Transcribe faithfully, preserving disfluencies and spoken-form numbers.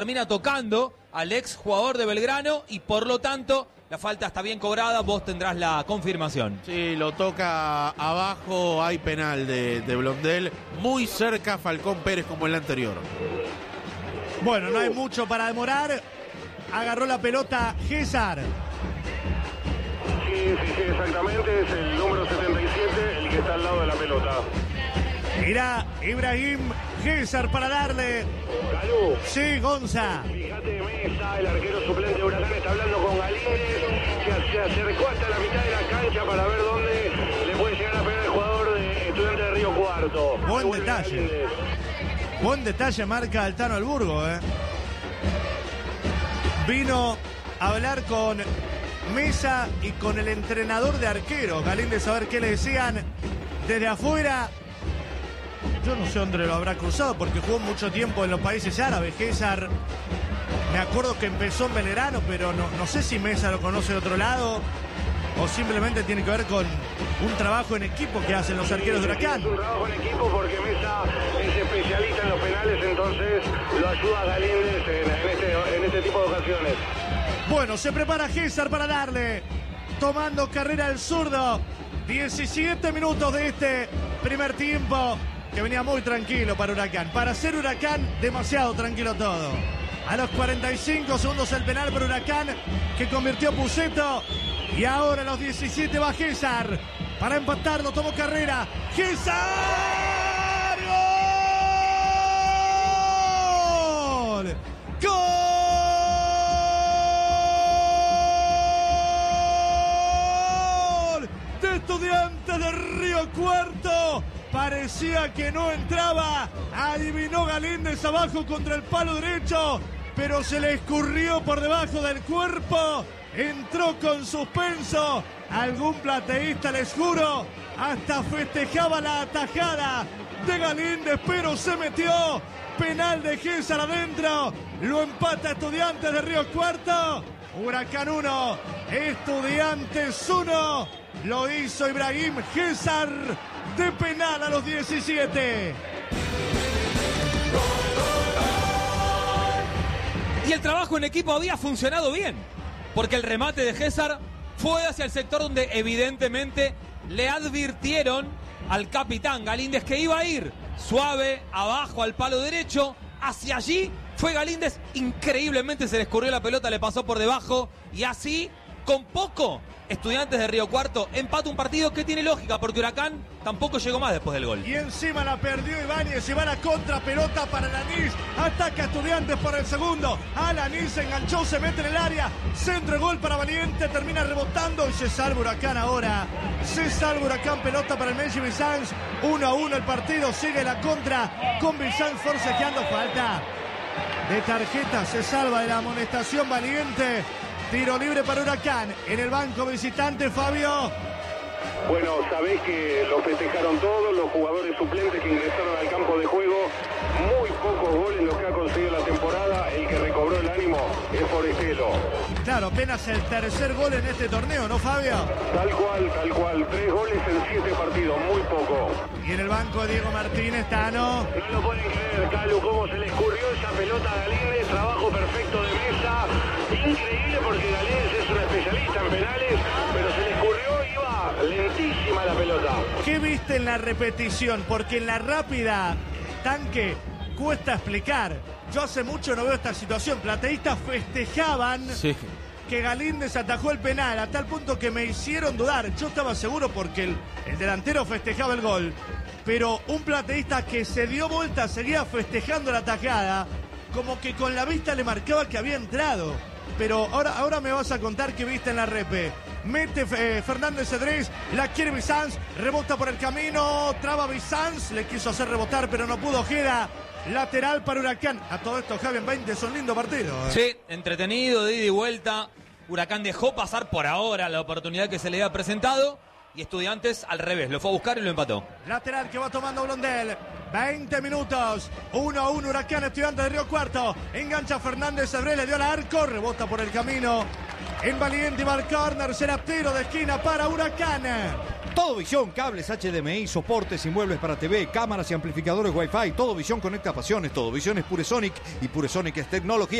termina tocando al ex jugador de Belgrano y por lo tanto la falta está bien cobrada, vos tendrás la confirmación. Sí, lo toca abajo, hay penal de, de Blondel, muy cerca Falcón Pérez como el anterior. Bueno, no hay mucho para demorar, agarró la pelota César. Sí, sí, sí, exactamente, es el número setenta y siete el que está al lado de la pelota. Mirá, Ibrahim César para darle. Calú. Sí, Gonza. Fíjate, Mesa, el arquero suplente de Huracán, está hablando con Galíndez, que se acercó hasta la mitad de la cancha para ver dónde le puede llegar a pegar el jugador de Estudiantes de Río Cuarto. Buen detalle. Galíndez. Buen detalle marca Altano Alburgo, eh. Vino a hablar con Mesa y con el entrenador de arqueros. Galíndez a ver qué le decían desde afuera. Yo no sé dónde lo habrá cruzado porque jugó mucho tiempo en los países árabes. César, me acuerdo que empezó en Belgrano, pero no, no sé si Mesa lo conoce de otro lado o simplemente tiene que ver con un trabajo en equipo que hacen los arqueros de Huracán. Es un trabajo en equipo porque Mesa es especialista en los penales, entonces lo ayuda a Galíndez en, en, este, en este tipo de ocasiones. Bueno, se prepara César para darle, tomando carrera el zurdo. diecisiete minutos de este primer tiempo, que venía muy tranquilo para Huracán. Para ser Huracán, demasiado tranquilo todo. A los cuarenta y cinco segundos el penal para Huracán, que convirtió Puceto. Y ahora a los diecisiete va César. Para empatarlo, tomó carrera. ¡César! ¡Gol! ¡Gol! De Estudiantes de Río Cuarto. Parecía que no entraba. Adivinó Galíndez abajo contra el palo derecho, pero se le escurrió por debajo del cuerpo. Entró con suspenso. Algún plateísta, les juro, hasta festejaba la atajada de Galíndez, pero se metió. Penal de César adentro. Lo empata Estudiantes de Río Cuarto. Huracán uno, Estudiantes uno. Lo hizo Ibrahim César de penal a los diecisiete. Y el trabajo en equipo había funcionado bien, porque el remate de César fue hacia el sector donde evidentemente le advirtieron al capitán Galíndez que iba a ir suave, abajo al palo derecho. Hacia allí fue Galíndez, increíblemente se le escurrió la pelota, le pasó por debajo y así, con poco, Estudiantes de Río Cuarto empata un partido que tiene lógica porque Huracán tampoco llegó más después del gol. Y encima la perdió Ibáñez y va la contra pelota para Alanís. Ataca Estudiantes por el segundo. Alanís se enganchó, se mete en el área. Centro, gol para Valiente, termina rebotando y se salva Huracán ahora. Se salva Huracán, pelota para el Messi Bizanz. uno a uno el partido, sigue la contra con Bizanz forcejeando, falta de tarjeta, se salva de la amonestación Valiente. Tiro libre para Huracán. En el banco visitante, Fabio. Bueno, sabés que lo festejaron todos los jugadores suplentes que ingresaron al campo de juego. Muy pocos goles los que ha conseguido la temporada. El que recobró el ánimo es Forestelo. Claro, apenas el tercer gol en este torneo, ¿no, Fabio? Tal cual, tal cual. Tres goles en siete partidos, muy poco. Y en el banco Diego Martínez, Tano. No lo pueden creer, Calu, cómo se le escurrió esa pelota a Galíndez. Trabajo perfecto de Mesa. Increíble porque Galíndez es un especialista en penales, pero se le escurrió y iba lentísima la pelota. ¿Qué viste en la repetición? Porque en la rápida, Tanque, cuesta explicar. Yo hace mucho no veo esta situación. Plateístas festejaban sí. que Galíndez atajó el penal a tal punto que me hicieron dudar. Yo estaba seguro porque el, el delantero festejaba el gol, pero un plateísta que se dio vuelta seguía festejando la tajada, como que con la vista le marcaba que había entrado. Pero ahora, ahora me vas a contar qué viste en la repe. Mete eh, Fernández Cedrés, la quiere Bizanz, rebota por el camino, traba Bizanz, le quiso hacer rebotar pero no pudo, Ojeda. Lateral para Huracán. A todo esto, Javi, en veinte son lindo partido. ¿eh? Sí, entretenido, de ida y vuelta. Huracán dejó pasar por ahora la oportunidad que se le había presentado. Y Estudiantes al revés, lo fue a buscar y lo empató. Lateral que va tomando Blondel. veinte minutos. uno a uno Huracán, Estudiantes de Río Cuarto. Engancha Fernández Cedrés, le dio al arco. Rebota por el camino. En Valiente va al córner. Será tiro de esquina para Huracán. Todo Visión, cables H D M I, soportes y muebles para T V, cámaras y amplificadores Wi-Fi. Todo Visión conecta pasiones. Todo Visión es Puresonic y Puresonic es tecnología.